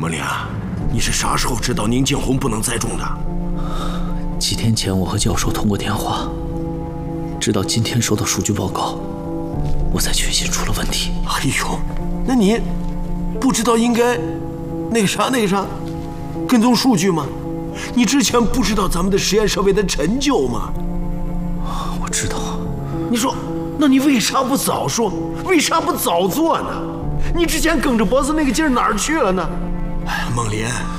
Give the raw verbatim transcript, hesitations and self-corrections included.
孟林啊，你是啥时候知道宁静红不能栽种的？ 几天前我和教授通过电话，直到今天收到数据报告，我才确信出了问题。 哎呦，那你不知道应该那个啥那个啥，跟踪数据吗？你之前不知道咱们的实验设备的陈旧吗？ 我知道。 你说，那你为啥不早说？为啥不早做呢？你之前梗着脖子那个劲儿哪儿去了呢？哎，孟林，